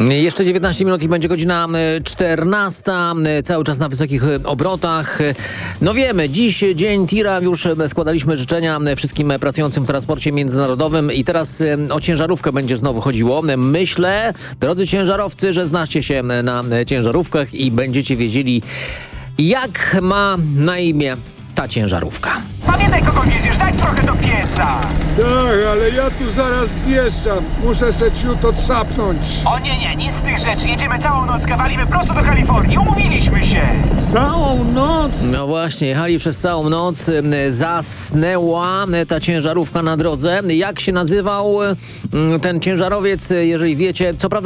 Jeszcze 19 minut i będzie godzina 14, cały czas na wysokich obrotach. No wiemy, dziś dzień tira, już składaliśmy życzenia wszystkim pracującym w transporcie międzynarodowym i teraz o ciężarówkę będzie znowu chodziło. Myślę, drodzy ciężarowcy, że znacie się na ciężarówkach i będziecie wiedzieli, jak ma na imię ta ciężarówka. Pamiętaj, kogo wiedziesz, daj trochę do pieca. Tak, ale ja tu zaraz zjeżdżam. Muszę se ciut odsapnąć. O nie, nic z tych rzeczy. Jedziemy całą noc, kawalimy prosto do Kalifornii. Umówiliśmy się. Całą noc? No właśnie, jechali przez całą noc, zasnęła ta ciężarówka na drodze. Jak się nazywał ten ciężarowiec, jeżeli wiecie, co prawda